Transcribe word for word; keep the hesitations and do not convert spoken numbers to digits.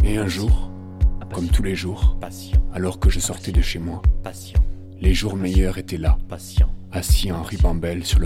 Et un jour, comme tous les jours, alors que je sortais de chez moi, les jours meilleurs étaient là, assis en ribambelle sur le